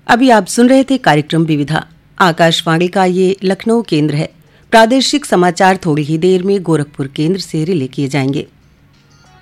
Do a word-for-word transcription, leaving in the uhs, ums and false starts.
अभी आप सुन रहे थे कार्यक्रम विविधा। आकाशवाणी का ये लखनऊ केंद्र है। प्रादेशिक समाचार थोड़ी ही देर में गोरखपुर केंद्र से रिले किए जाएंगे।